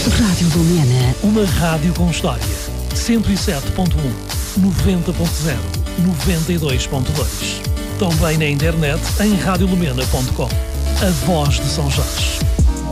Rádio Lumena. Uma rádio com história. 107.1, 90.0, 92.2. Também na internet em radiolumena.com. A voz de São Jorge.